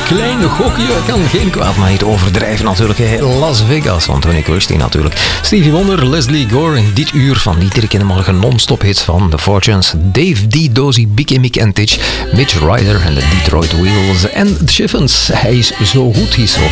klein gokje kan geen kwaad, maar niet overdrijven natuurlijk. Las Vegas van Tony Christie natuurlijk. Stevie Wonder, Leslie Gore in dit uur van die drie morgen non-stop hits van The Fortunes. Dave D, Dozy, Big Mick en Titch. Mitch Ryder en de Detroit Wheels. En The Chiffons. Hij is zo goed, hij is zo